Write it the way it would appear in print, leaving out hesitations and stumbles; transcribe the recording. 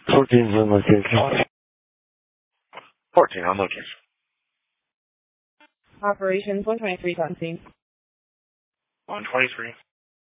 14's on location. 14 on location. Operations 123 on scene. 123.